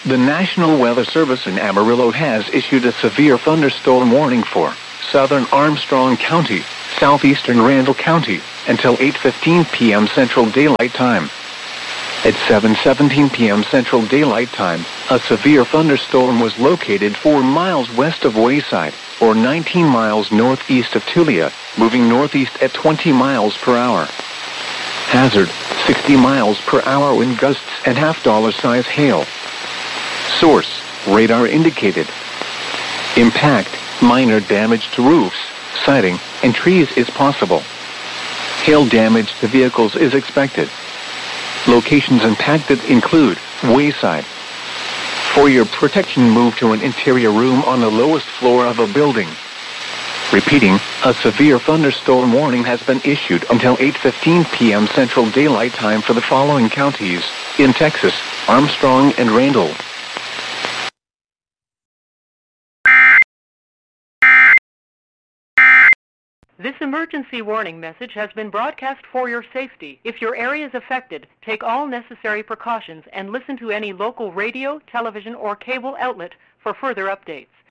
The National Weather Service in Amarillo has issued a severe thunderstorm warning for southern Armstrong County, southeastern Randall County, until 8:15 p.m. Central Daylight Time. At 7:17 p.m. Central Daylight Time, a severe thunderstorm was located 4 miles west of Wayside, or 19 miles northeast of Tulia, moving northeast at 20 miles per hour. Hazard, 60 miles per hour wind gusts and $half-size hail. Source, radar indicated. Impact, minor damage to roofs, siding, and trees is possible. Hail damage to vehicles is expected. Locations impacted include Wayside. For your protection, move to an interior room on the lowest floor of a building. Repeating, a severe thunderstorm warning has been issued until 8:15 p.m. Central Daylight Time for the following counties in Texas: Armstrong and Randall. This emergency warning message has been broadcast for your safety. If your area is affected, take all necessary precautions and listen to any local radio, television, or cable outlet for further updates.